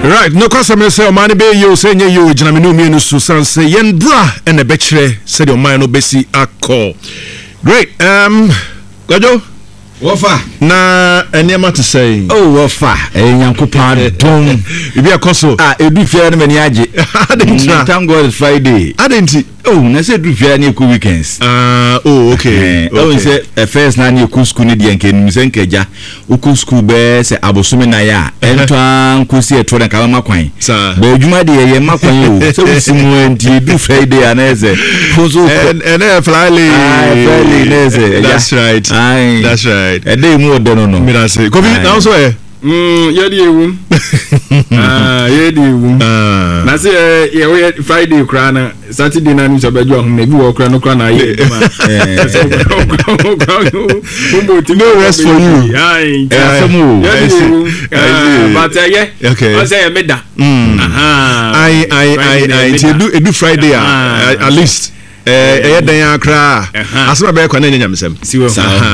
Right, no customer say man be you say you jina me no me no so san say yen bra and e be kire say the man no besi akọ. Great. Gajo Wofa na enema to say. Oh, wofa. Nyankopa don. Ibi akoso. Edu fia na mani age. Thank God it's Friday. Adenti. Oh, na say edu fia na eku weekends. Oh, okay. Oh, say first na na eku school ni de nke nim se nkaja. Oku school be say abosome na ya. Entwan kusi eto na kama makwan. Ba adwuma de ye makwan o. Say wosimu enti edu Friday aneze. Pozo. And Friday. Friday. That's right. That's right. A day more than no. Me that say. Kobi now so eh. Yedi ewu. Yedi ewu. Na say ye Friday kra na Saturday na ni so bejo ho na bi wo kra no kra na ye. No rest for you. But okay. I say me da. I do Friday at least. Dan akra asema be kwa na nyamsem siwo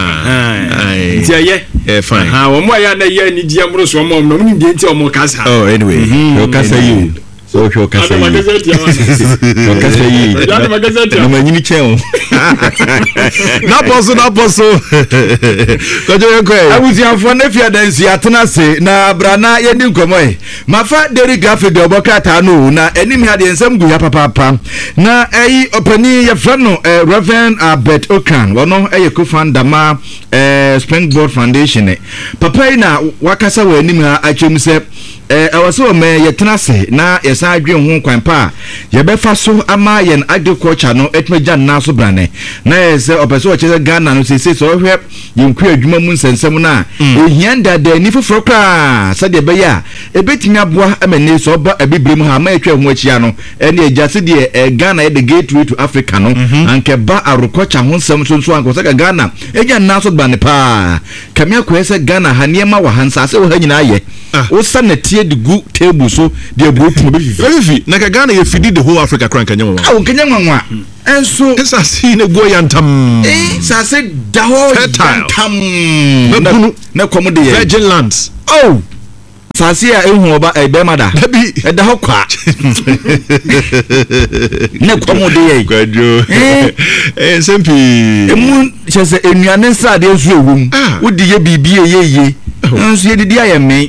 fine wo mo ya na ye ni die amro so mo no ni die nti o mo kasa anyway you kasa you so you kasa you kasa you no manyini chen na poso kojo yenko abuzianfo na fia dansi atena se na brana ye ni nkomo e mafa deri graphic de obokata no na enim ha de nsam gu ya papa na eyi opani ye frano Reverend Albert Okan wono eye co-founder ma Springboard Foundation papa na wakasa wa enim ha achom se awaso me yetena se na yesa adwen ho kwan pa ye befa so ama yen agriculture no etmeja na so brane na yese opeso o chese Ghana no se so hwe yenku adwuma mu nsensem na ehianda da ni foforo kra sade be ya ebetimi aboa amane so oba abibrem ha ma etwa ho achia no ene ejase de Ghana ye the gateway to Africa no anke ba agriculture ho nsem so anko saka Ghana eja na so brane pa kamia ko ese Ghana ha niema wa hansa se wo ha nyina ye o sana tie de gu table so de abuotu be fifi na ka Ghana ye fidi the whole Africa crank nyanwa nyanwa enso esa si ne go yantam sa se da ho yantam na komo de Virgin Lands sasi a ehu oba ebe mada da ho kwa ne komo de ye kwajo sempi emu chese enuane nsa de ensu ewum wodi ye bibie ye ensu ye didi ayeme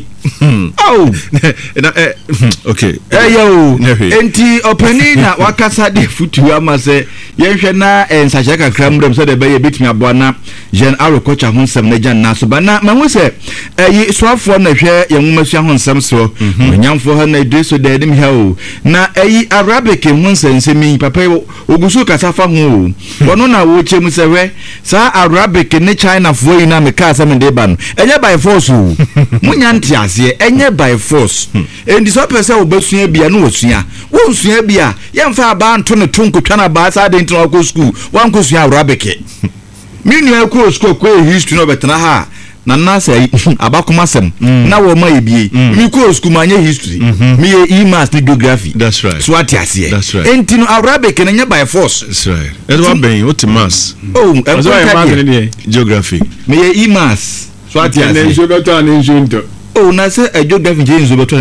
okay yo enti opani na wakasa de futu ama se yenhwe na ensahye kakra mdem se de be ye betimi aboa na Jean Agriculture ho nsem na Jan naso ba na mahu se yi soafo na hwe yenwumasua ho nsem so onyamfo ha na Idriso de dem ha o na yi Arabic ho nsensemi papa ogusu kasa fa ho wono na wo chemu se we sa Arabic ne China fo yi na me ka sa me de ba no enye by force o munya ntiase enye by force endi so pese obesua bia no osua wo nsua bia yemfa aba nto ne tonkotwa na ba sa de nto ko school wan ko sua Arabic minu akro school ko history no betena ha na nasa abakomasem na wo ma ebie mi ko school manye history mi ye maths ni geography that's right so atiase that's right enti no Arabic na nya by force that's right it wa ben what maths geography mi ye maths so atiase na njo beto na njo nto na say geography je nzo beto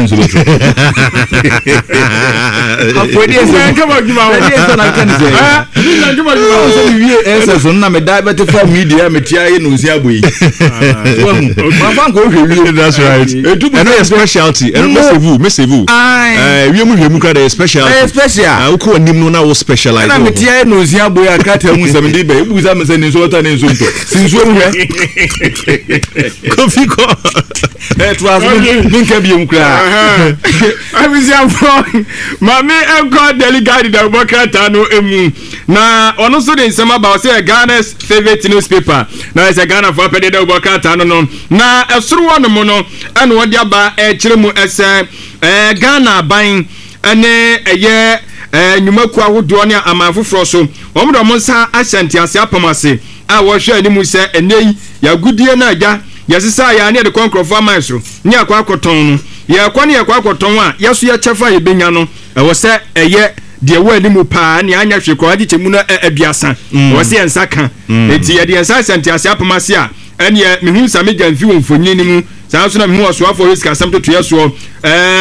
akwedi ese kama juma ese na kan se kama juma so mi wie ese so na me da beto for media me tia ye no si aboyi ma fan ko hwe wie that's right and no specialty and mesevu wie mu hwe mu kra the specialty special wo ko nim no na wo specialize na me tia ye no si aboyi akata mu se me de be ebu za me se ni so wota ni so nto sinso hwe kofi ko minka biem kra abisia from mami enko delegate da bokata no emu na ono so de nsema ba say Ghana's favorite newspaper na say Ghana for pede da bokata no na esoro wono mo no ene wodi aba kire mu ese Ghana ban ene eye nyumaku ahodo ne amanfoforo so omdo mo nsa ahyante ase apamase a wo hwe animu se enei ya gudie na agya yasisa ya ne de konkrofo amanso ni akwa akoton no ya kwa ne yakwa akoton a yaso ya chefa ye benya no wo se eye de wo animu pa ne anya hwe ko agi chemu na aduasa wo se ensa ka enti ye de ensa ahyante ase apamase a ene mehu same gamfi wo mfonyi ni mu saa so na mehu oso afo risk asam to yeso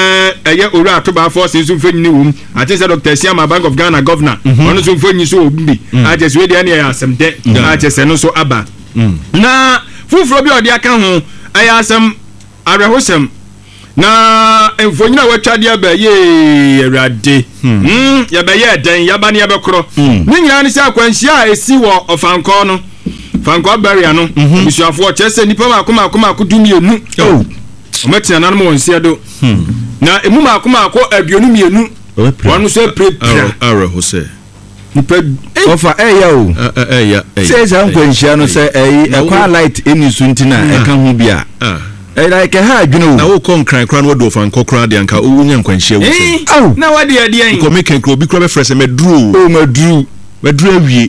ɛyɛ owura atoba force nso mfanyini wom ate sɛ Dr. Siama Bank of Ghana governor ɔno nso mfanyini so obi agye so de ne asɛm de agye sɛ no so aba na fufuro bi ɔde aka ho ɛyɛ asɛm awerɛhosɛm na mfonyina watwade aba ye awurade yɛbɛyɛ den yɛba ne yɛbɛkorɔ ne nyinaa ne sɛ akwanhyia a ɛsi wɔ ɔfankɔ no fankɔ barrier no bisuafoɔ kyerɛ sɛ nnipa maako dumienu ɔmɛtena nanom wɔ nseɛ do na ɛmu maako aduonu mmienu wɔno so apirapira awerɛhosɛ nipa ofa ɛyɛ sɛ saa nkwanhyia no sɛ ɛkwa light ɛni so nti na ɛka ho bi a like ha adwene wo na wo kon kran kran wo do fan kokra de anka wonya nkwanhyia wo na wade ade ko make kro bi kro be fresh maduru awie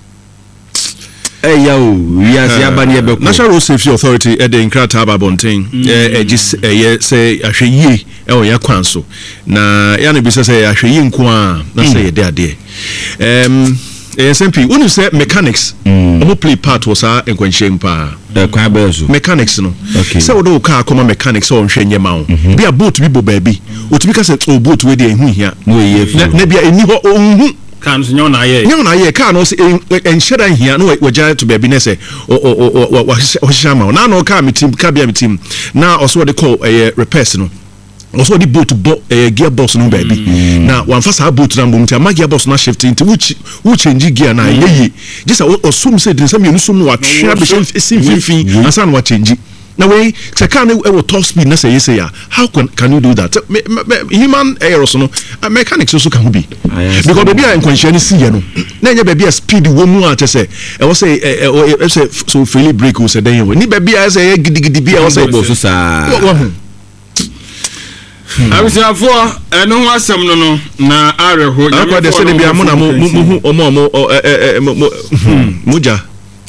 wiase aba ne be ko National Road Safety Authority e de nkrata aba bonten say ahweye e o ya kwan so na ya no bi say ahweye nko a na say ye de ade SMP wonu say mechanics omo play part was a nkwanhyia mpa kwan ba so mechanics no say wo do car come mechanics o nhwe nyema wo bi a boat bi bo baabi otumi ka say o boat we de ehu hia na bia eni ho ohun kan so nyo na ye car no say enhyeda hia no wagya to baabi na say o hishama na no car metim ka bia metim na also de call repairs no also the boat gearbox no baby na one fast boat na mbom tia gearbox na shifting to which change gear na yeye just assume say den some you so no atwa be fin asan wa change na we say can we top speed na say yes ya how can you do that human errors no mechanics also can be because baby en kwanhia ni see no na nya baby speed wo mu a say e wo say so freely brake wo say den ni baby say gidigidi bi e wo say so sa abusiafoɔ ɛno ho asɛm no na areho akwa de sɛ bia mo na mo muja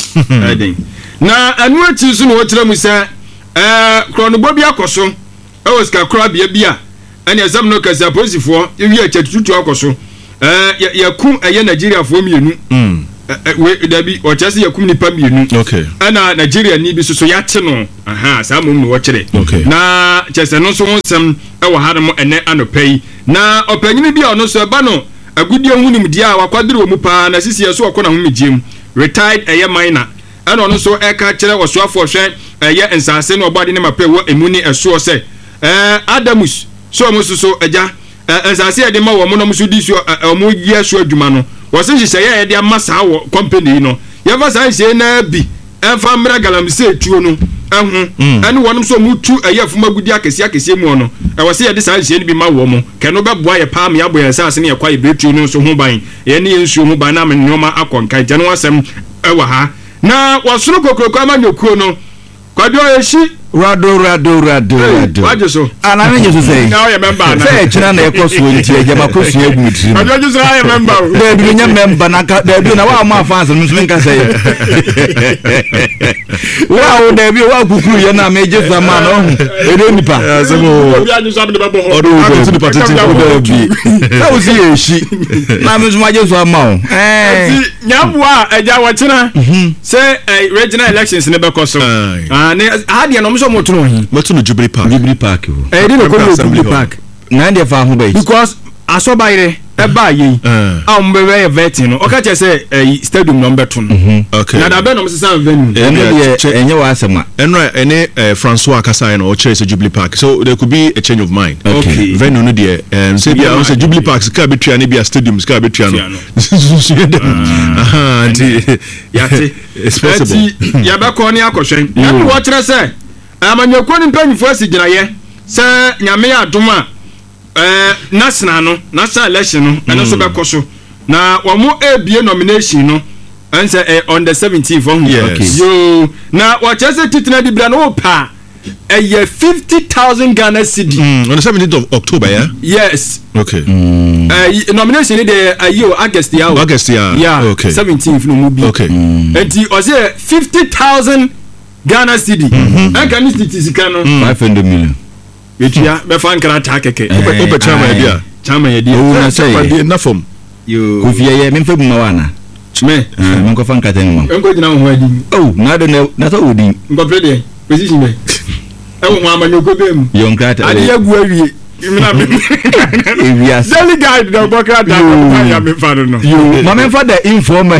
na ɛno akyi so na wɔkyerɛ mu sɛ kronobɔ bi akɔso ɛwɔ sika kora bia bia ɛne asɛm no kasa polisifoɔ ewi akyatutu akɔso yɛkum ɛyɛ Nigeriafoɔ mienu we dabi wɔkyɛ sɛ yɛkum nipa mienu ɛna Nigeria ni bi so yɛate no saa mom no wɔkyerɛ na kyɛsɛ no so ho nsɛm ɛwɔ ha no mo ɛnɛ anɔpɛyi na ɔpanyini bi a ɔno so ɛba no agudie hu nimdeɛ a wakwadere wɔ mu paa na sisi so ɔkɔ na ho megyem retired ɛyɛ minor ɛna ɔno so ɛka kyerɛ ɔsoafoɔ hwɛ ɛyɛ nsase no ɔbɔade ne mapɛ wɔ emu ne ɛsoɔ sɛ Adamus so ɔmo so agya nsase yɛde ma wɔ mo no mo so di so ɔmo yɛ so adwuma no wɔse nhyehyɛ yɛde ama saa wɔ company no yɛfa saa nhyehyɛ na bi ɛmfa mmra galamsey tuo no ɛho ɛne wɔnom so mu tu ɛyɛ fuma gudi akɛse mu no ɛwɔ se yɛde saa nhyehyɛ no bi ma wɔ mo kɛno bɛboa yɛ paa me abɔ yɛ sase ne yɛkɔ yɛbrɛtuo no so ho ban yɛne yɛ nsuo ho ban na nneɔma akɔnka nkyɛ no wasɛm ɛwɔ ha na wɔsoro kokroko ama nyokuo no kwado yɛhyi rado waje so ana ne nyeso sei na o member na sei china na ekɔ so nti agya ko so egu tiri waje so I member da bi nya member na ka da bi na wa ma fans no so nka sei wa o da bi wa kukuru ye na me je so ma no ere nipa asemo bi anyu so abde babo odo go to patete odo bi na o si yeshi na me so ma je so ma o nyabua agya wo china say regional elections ne be kɔ so ne ade no so moto no Jubilee Park dey no go Jubilee Park na dey fa ho be because asobaire e ba yi a mo be we vetting no o ka che say stadium no beto no okay na da be no mo sesan venue enye wa asema enra ene Francois Kasai no o chere say Jubilee Park so there could be a change of mind okay venue no dey say bia o say Jubilee Park ska betua ne bia stadium ska betua no yate it's possible ya be ko ne akohwen na wo chere say amanyekwo ni mpanyifo asigina ye se nyame adom a national election no eno so be koso na wo mo ebie nomination no ense on the 17th of yo na wo chese titina di bra no pa 50,000 Ghana cedi on the 17th of October yes okay nomination de August ya okay 17th no mu bi okay enti o say 50,000 Ghana cedi aka ni statistika no 500 million betua be fan krata keke ope chama dia na say na form yo kofia ye memfa buma wana me men ko fan kata ni mo enko jina ho adi na do na so odi ngo play position me e wo amanyoko be mu yo nkrata ade agu awie Delegate the Bokra Tano me fa no. You mama for the informer.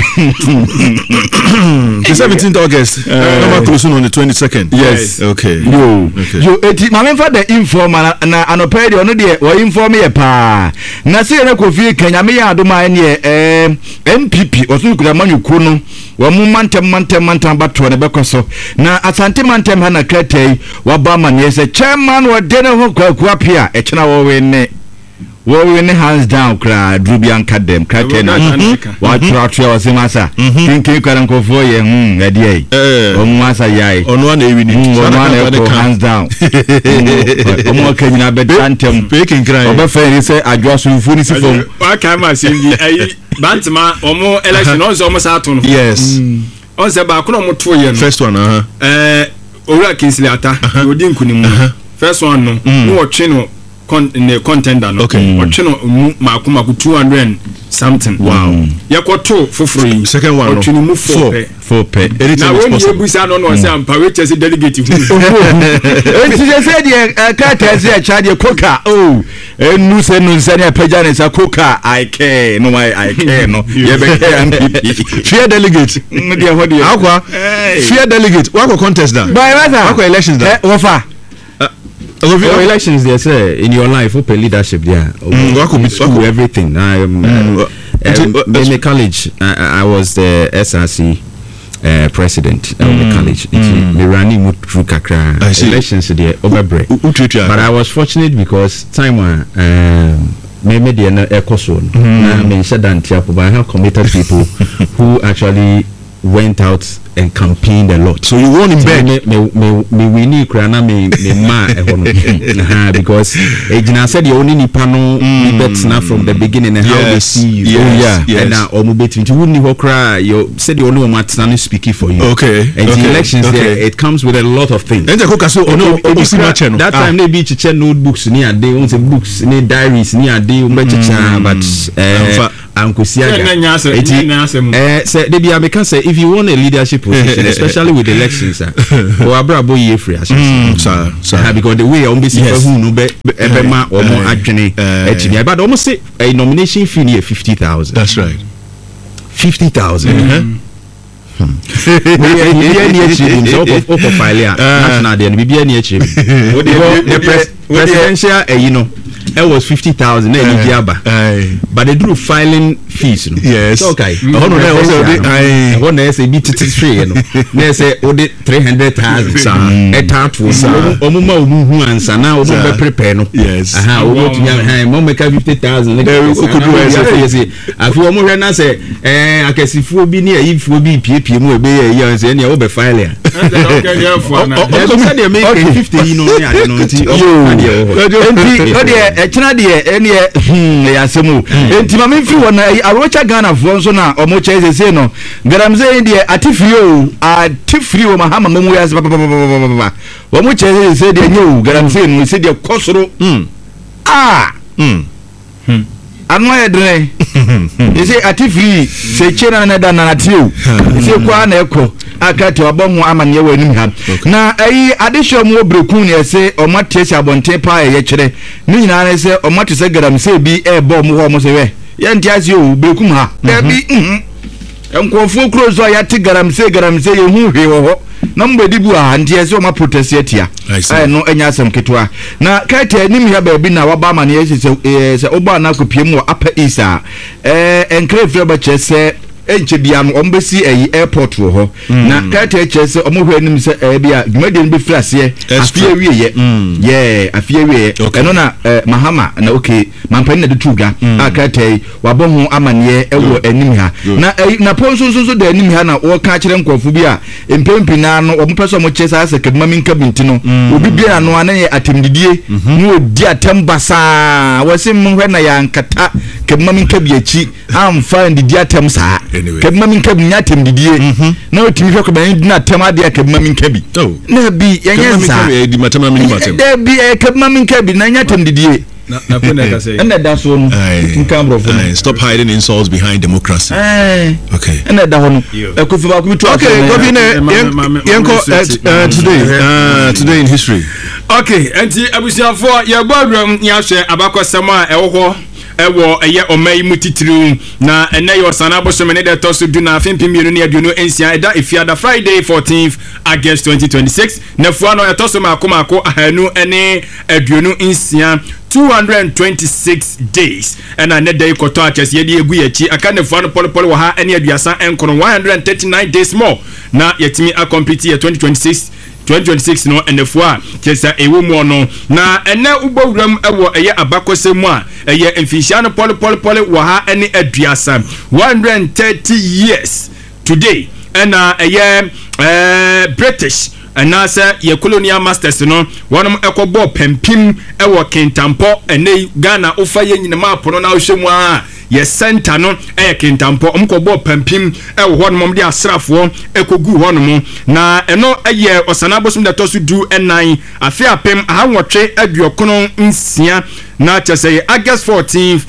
The 17th August. Number closing on the 22nd. Yes. Okay. You mama for the informer na anopɛ de ono de wo inform ye pa. Na se na Kofi Kenya me ya adoma ne MPP osu kura manyuku no. Wo mu mantem bato ne bekoso. Na asante mantem ha na kratai wa ba ma ne se chairman wo de ne ho kwaku apia e chena wo we ne hands down kra drubian kadem kratai na wa tratwa wo se masa kinkin kwaran ko fo ye ade o mu masa yai ono na ewi ni hands down o mu kanyina be dantem pekin kran o be fe se adwoso fu ni sifo wa ka ma se ndi ayi Bantama omo election on so sa to no. Yes. On se ba ko no mo to ye no. First one Owura Kinsley Ata odi nkunimu. First one no no otwe no contender no. Otwe no mako 200 something. Wow. Yakoto foforo. Second one no. Otwe no mu 4 pe. Na when you busa no say am pa we chese delegate hu. Enti je say de kata say cha de koka enu se no se na pagya ne sa koka I care no ye be care MPP fear delegate de ho de akwa fear delegate wa contest da akwa elections da wofa elections they say in your life open leadership there do everything in college I was the SRC president of the college. Me running mu through kakra elections there overbreak. But I was fortunate because time me dey na ekoso na me said antiapo but I have committed people who actually went out and campaigned a lot. So you won in bed? Me winnie krana me ma because Ejina said you only nipa no bet na from the beginning and how they see you. And now omo bet you wouldn't ho cry you said you only want to speaking for you. Okay. And the elections there it comes with a lot of things. And that time they be chiche notebooks ni ade on say books ni diaries ni ade o chicha but Ankusiaga. Say they be American say if you want a leadership position, especially with elections, or Abrabo ye free as because the way on basic who no be ebema or more adwene but almost say a nomination fee near 50,000. That's right. 50,000. The presidential you know it was 50,000 but they drew filing fees no. Yes. Okay. One say be free no. They say 300,000 a tart was omuma omu ansa na omu be prepare no. Yes. Omo to mo make 50,000 could do say afi omu hwe na say akasifuo bi ne ayifuo bi piepie mu ebe ye say ne be file ya. Okay, they make 50 no ne ade no nti echina de ene ya semu enti ma me fi wona arocha Ghana fo nso na omo chese se no garamze de atifri o mahama mamu ya papa omo chese se de nyu garamze no se de kosoro anu edre ese atifri se chena na da na tiu ese kwa na eko akati wabonhu amane wa anim ha na ayi adehyo mu obrekun ne ese omatiesi abonte pa ye kyere ni nyina na ese omatese garamse bi ebo mu ho mo se we ye ntiase o obrekun ha da bi enkonfo krozo ya ti garamse ye hu hwe wo ho na mbedi bu a ntiase o ma protest atia no enya asem ketwa na kati anim ya ba bi na waba amane ye se oba na kopiem wo apa isa enkrefre ba chese enche bia no ombesi airport wo ho na kata chese omohwe nim se bia dwumade no be frase afia wiye afia wiye eno na mahama na okay mampani na detuga akata wabonhu amane ewo anim ha na ponso da anim ha na wo ka kire nkofo bi a empempi na no omopeso mo chese ase kedma minka binti no obi bia no anaye atemdidie no odi atembasa wasim hwe na ya nkata kedma minka bi achi amfa ndidi atem saa kedma min kabi nya temdidie na otimi hwe ko ban dina temade ya kedma min kabi na bi yanyensa di matama min matem da bi kedma min kabi na nya temdidie na pena ka say and that so stop hiding insults behind democracy okay and that ho no okay Kofi ne today in history Okay, enti abusiafo ye gbadram ya hwe abakosem a ewo ewo eye omai mutitiru na ene yo sana bosome ne de toso du na fimpimiru ne aduno ensia eda efiada Friday 14th August 2026 na fuwa no etoso mako ahanu ene aduno ensia 226 days and a net day koto aches yedi egu yechi aka ne fuwa no polo wa ha ene aduasa enkono 139 days more na yetimi a compete 2026 no enefua chesa ewo mu no na ene ubowuram ewo eye abakosemu a eye emfihia no polo wa ha ene aduasa 130 years today and eye British and nasa ye colonial masters no one ekobo pempim ewo Kintampo ene Ghana ofa ye nyinama apono na ohwemu a ye center no Kintampo omkobo pempim ewo honom de asrafo ekogu honom na eno eye osanabosum de tosu du enan afia pem ahanwotwe aduokono nsia na chese August 14th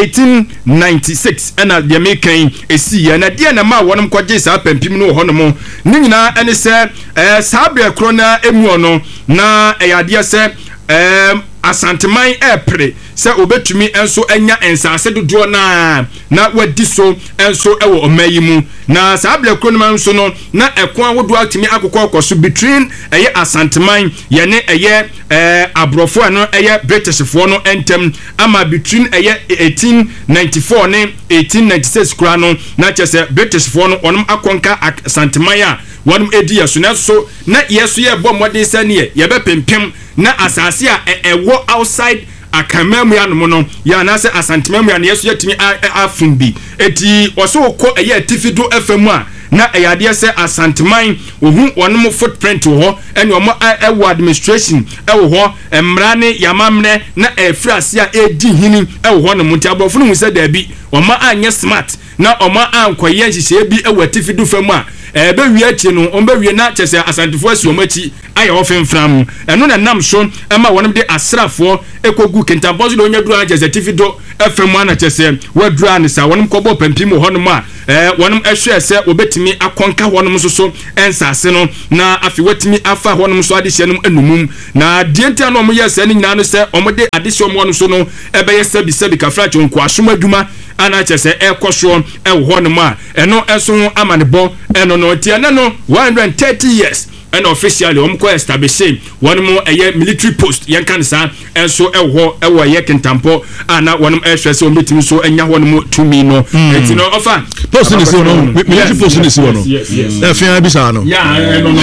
1896 and the American esi na dia na ma wonum kwaje sa pempim no honom ni nyina ene se sabre krona emu no na eyade se asanteman epre se obetumi enso enya ensase dodo na wadi so enso ewo omayimu na sabre krona enso no na ekwan wodo atimi akokọ okoso between eye asanteman ye ne eye abrofo no eye British fo no entem ama between eye 1894 ne 1896 kura no na chese British fo no onum akonka asanteman a wonum edi yeso na so na yeso ye bom modern sane ye be pempem na asase a ewo outside akamemu ya no no ya na se asantememu ya yeso yetimi afumbi eti oso ko eye tifido fm a na eyade se asanteman ohu wonum footprint ho ene omo ewo administration ewo ho emrane yamamne na efrase a edi hini ewo ho no muti abofo no se da bi omo anye smart na omo ankoye nhihye bi ewo tifido fam a ebe wi achi no ombe wi na chese asantefo asi omachi aye ho femfram eno na nam so ema wonum de asrafo ekogu Kintampo so onya dura chese tifido fm na chese wadura ne sa wonum kobo pampim honum a wonum ehwe se obetimi akonka honum so ensase no na afi watimi afa honum so ade hyenum enumum na dienta no omoye se ne nyina no se omode ade hye omo no so no ebe ye sabi kafra chonko asoma adwuma ana chese ekoso honum a eno enso amanebo eno no tie na no 130 years and officially omko establish one more military post yankan sa enso ewo ye Kintampo ana one ehwese ometimi so enya hono tumi no enti no offer post ni so no military post ni so no afia bi sa no ya no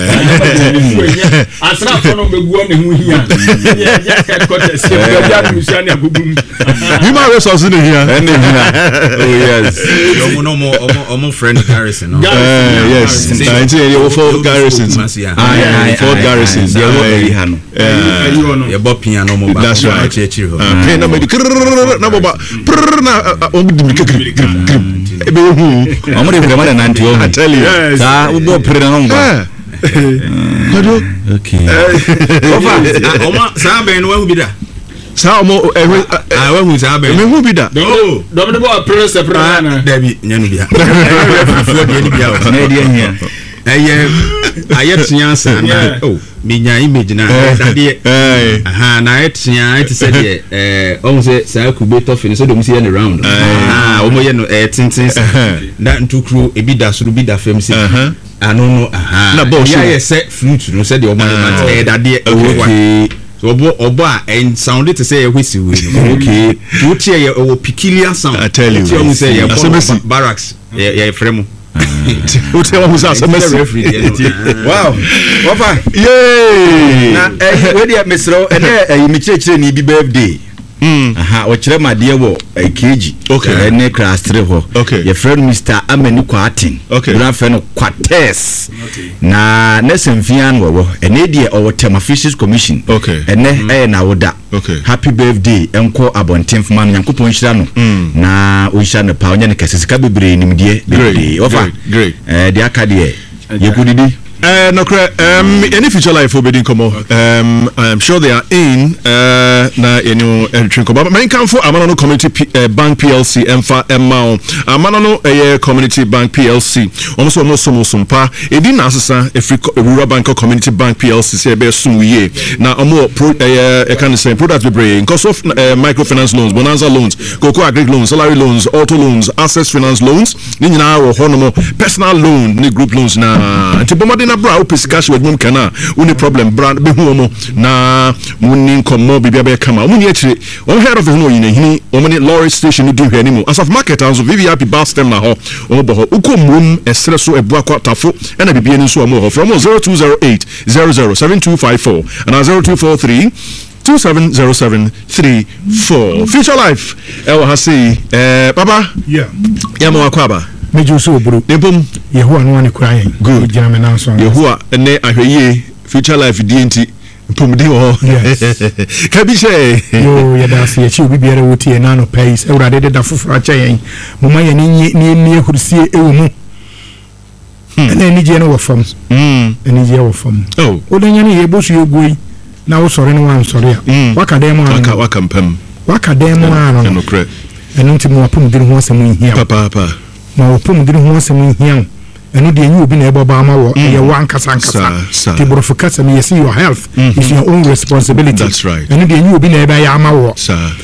asra fo no beguo ne hu hia ya headquarters ya bi musia ne agugum human resources ni hia ene hia oh yes omo friend Garrison no yes enti ye for Garrison Fort Garrison ye bo piano mo ba that's right na me na baba na omudim kekri ebe hu amore be mara nanti o I tell you sa ubo pre na ngba kodo okay oma sa ben no hu bi da sa omo wa hu sa ben me hu bi da do me bo pre separate na David nyanu bia fuo de ni bia o na dia hia ayetnya sa na minya image na dade na ayetnya it said on say sa kube to finish so dem see any round omo ye no tintin na ntukru ebi da suru bi da fam si ano no na boss ya say fruit no said the omo man dade okay so obo a and sound it say wisi we okay you hear your peculiar sound I tell you you say barracks ya fremu Uti wa musa semesi. Wow. Ofa. Yay. Na we dey mesro ene mi chire ni bi birthday. Aha, o chire made wo keji. Okay. Ne class 3 ho. Okay. Your friend Mr. Ameni Kwatin. Okay. Grand friend Kwates. Na nesemfian wo ene die o Tema Fisheries Commission. Okay. Ene na woda. Okay. Happy birthday enko abontemf man yankopon hira no. Na o hira no pa onya ne kasesika bebre nimdie birthday. Ofa. Great. De akade ye kudidi Any future life for bidding come I'm sure they are in na entry come but man can for Amano Community Bank PLC Emfa Emma Amano Community Bank PLC almost sumpa edin asesa rural bank community bank PLC say be soon ye na omo can say products we bring because of microfinance loans, bonanza loans, cocoa agri loans, salary loans, auto loans, access finance loans ni nyina wo hono personal loan ni group loans na ntibomade na bra opisi cash with mum kana uni problem brand be hu mo na muni nkomo bibia be kama muni akire on head of the no yini hini omani lorry station ni di hwani mu as of market anzo VVIP bus term na ho obo ho ukomum esre so ebu akwatafo na bibia ni so omo ho from 0208 007254 and 0243 270734 Future Life hasi baba ya mo akwaba meju so oburu debom yehoa no ane kura yen good gina me nanso yehoa ene ahweye Future Life DNT pomdi ho kabi she yo ya da se chi obi biara wotie na no pais ewrade de da foforo acha yen moma ye ni ehursie ewo mu ene ni je no wo fam ene je wo fam oh odanya ni ye bosu yegoi na wo sori no wan sori a waka dem anu waka mpam waka dem anu no kre enu nti mo apom diri ho asem nhia papa ma apom diri ho asem nhia enu de enyi obi na ebo ba ma wo ye wan kasa ti borofika sem yes your health is your own responsibility. That's right. Enu de enyi obi na ebe ya ma wo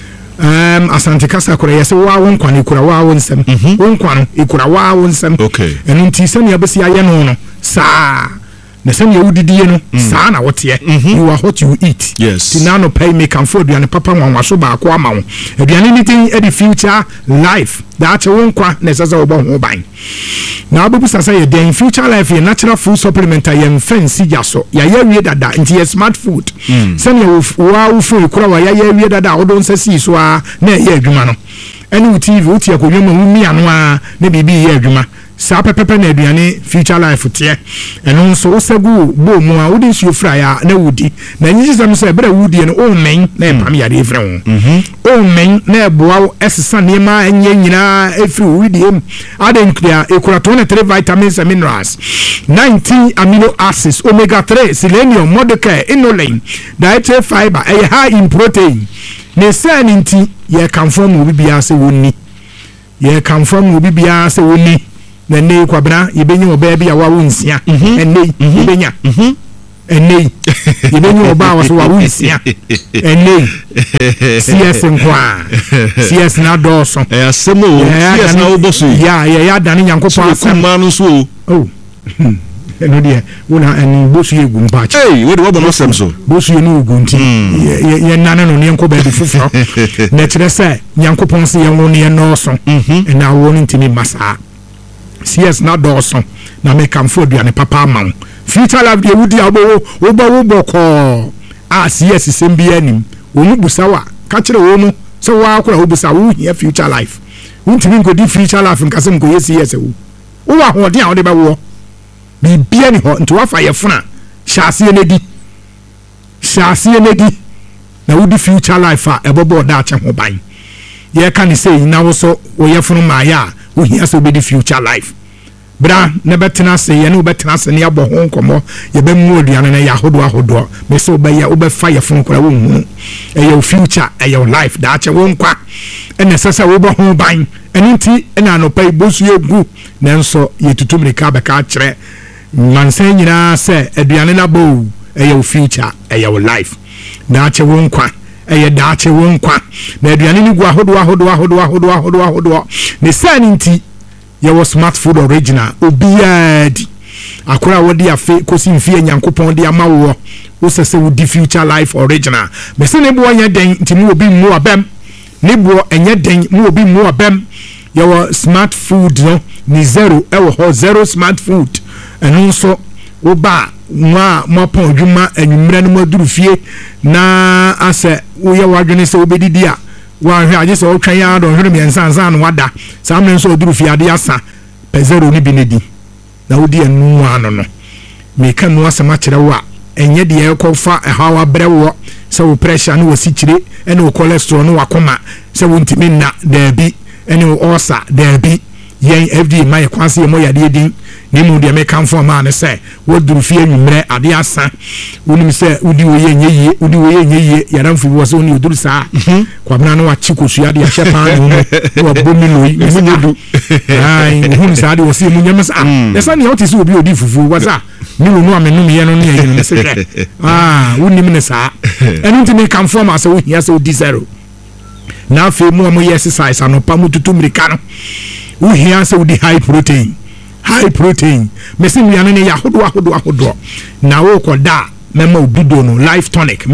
asante kasa kura yesi wa won kwan ikura wa won sem won kwan ikura wa won sem okay enu nti sem ya besi aye no sa na sem ya udidie no sa na wote you are what you eat. Yes. Ti na no pay me kan for aduane papa nwanwa so ba akwa ma wo aduane anything at the future life that won kwa na sasa obo ho ban na abubu sasa ye den Future Life ye natural food supplement ye fancy jaso ya wie dada nti ye smart food sem ya wo food kura wa ya wie dada odon sasi so a na ye adwuma no ene TV uti akodwuma wu mi anu a na bibi ye adwuma sa pepepe na aduane Future Life tie eno nso osagu bo mu a wodi nsuo fra ya na wudi na nyi sem so ebra wudi no o men na pam ya de fra ho o men na eboa esesa nema enye nyina efri wudi em aden kria ekura 23 vitamins and minerals 19 amino acids omega 3 selenium modicare inulin dietary fiber high in protein ne saninti ye confirm obi bia se wonni ye confirm obi bia se wonni na ne kwabra yebenyi oba bia wa wonsia enne yebenya enne yebenyi oba wa so wa wonsia enne CS nkwa CS na doso asemo CS na obosu ya dane nyankopon asema no so oh eno dia wona en bosu yegu mpache we do no sem so bosu yenu ugunti ye nana no ne nko ba du fufuro na kire se nyankopon se ye wo ne no so na wo ntimi masa CS na doso na me kan fo aduane papa ma Future Life de wudi abo wo boko CS sembi anim onu busawa ka kire wo mu se wa akora wo busa wo hia Future Life ntimi nkodi Future Life nkase mko ye CS wo wa hode a wo de ba wo bibia ni ho nti wafa ye funa hyase enedi na wudi Future Life a ebobo da ache ho ban ye ka ni sei na wo so wo ye funu ma ya wo hia so be di Future Life bra na betena se ye na betena se ne abo ho nkomo ye be mu oduane na ya hodo me so be ya wo be fa ye funu kora wo hu e ye future e ye life da ache wo nkwa ene sesa wo bo ho ban enti ena no pai bosu egu nanso ye tutumrika be ka kire mansan nyina se aduane na bo eya future eya life na ache wo nkwa eya da ache wo nkwa na aduane ni gu ahodo ne sani nti ye wo smart food original obiadi akora wodi afi kosi mfie nyankopon de amawo wo sese wo di Future Life original be se ne bo anya den nti mu obi mu abem ne bo anya den mu obi mu abem ye wo smart food no ni zero ewo ho zero smart food enu so wo ba nwa mopon dwuma anwumra no maduru fie na ase wo ye wadwene se obedidi a wa hwe age se wo twan ya do hwe me nsansan no wada samne so oduru fie ade asa pe zero ni binedi na wodi enu ano no me kan no asema kire wo a enye de ye kofa hawa brewo se wo pressure no wasi kire ene wo cholesterol no wakoma se wo ntimi na da bi ene wo osa da bi yɛn FDA ma yɛ kwanse yɛ mo yade din ne mu de me kan fo ma ne sɛ woduru fie nwumre ade asa wonim sɛ wodi wo yɛ nyeye yaramfo wo sɛ woni oduru saa kwabena no wa chikosua de ahye pan no wa bomi loi mu nyedu ai hun saa de wo se mu nyam sa yesa ne wote se obi odi fufu wa sa mi wo no amenum ye no ne ye no se hwɛ wonim ne saa ɛno nti me kan fo ma sɛ wo hia sɛ odi zero na afei mu am yɛ exercise anopa mu tutu mirika no wo hia sɛ wodi high protein mesi wiane ne ya hodo na wo koda mema ududo no life tonic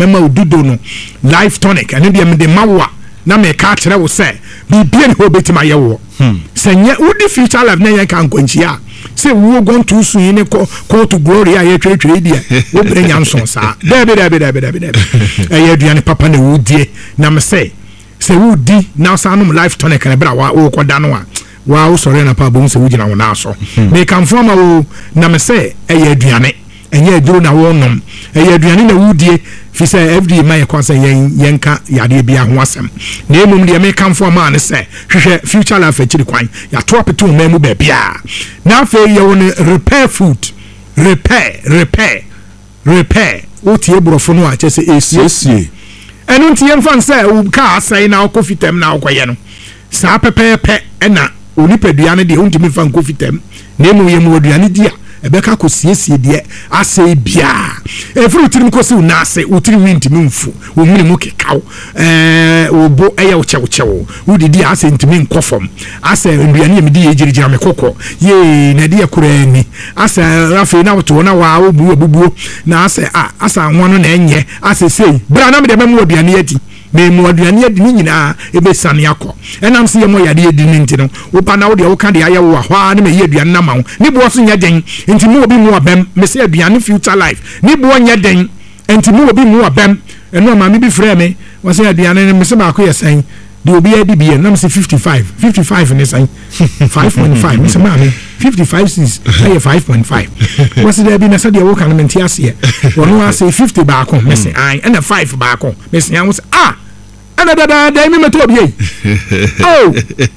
ane de me de mawa na me ka kire wo se bibie ne ho betima ye wo senye wodi future life na ye kan kwanchia se wo gon to su yin ko to glory a ye twetwe dia wo bre nya nson sa debe ye aduane papa na wo die na me se wo di na sa no life tonic na bra wo koda no a wa wo sore na pa bo se wo gina wo na so me kan forma wo na me se eye aduane enye aduro na wo nom eye aduane na wo die fi se every my kwanse yenka yade bia ho asem na emum de me kan forma ne se hwehwe future life achiri kwan ya to apeto mamu ba bia na fe ye wo ne repair food repair wo tie brofo no a chese esie enu ntie mfan se wo ka asai na kofitem na akoye no saa pepepe ena onipadua de ontimi fa nkofitam na emu ye mu aduane dia ebeka ko siesie de asai bia efru tirim ko se unase utiri wintimi mfu omuni mu kekaw obo eya wo chewo udidi asai ntimi nkofom asai aduane ye medi ye girigina me kokko ye na de akura ni asai rafe na woto na wa obubuo na asai anwono na enye asai sei bra na me de memu aduane ati me mu aduane adi ni nyina ebe sane akọ enam se ye mo yade adi ni ntino wo pa na wo de wo ka de aye wo ahwa ne me ye aduane na ma wo ni bo so nya den enti mu obi mu abem me se aduane future life ni bo nya den enti mu obi mu abem eno ma me bi frɛ me wo se aduane me se ma akọ ye san de obi adi bi nam se 55 ne san 5.5 me se ma me 55 cents aye 5.5 wo se de bi na se de wo kan menti ase wono wa se 50 ba akọ me se ai na 5 ba akọ me se yan wo se ana da mi meto obi oh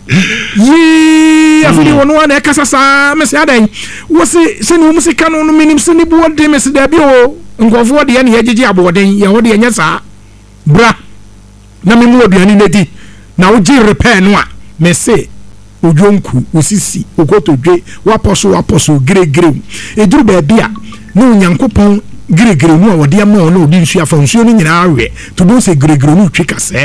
yi afidi wono wa na kasa sa me se adan wo se ni wo musika no minim se ni bo de me se da bi o nkofo de ye ne yegigi aboden ye ho de nya sa bra na me mu oduani nedi na wo gi repair no a me se ojonku osisi okotodwe waposo gire eduru ba bia no nyankopon gire no a wode ama no odi nsu afa nsu no nyina awe to do se gire no twi kase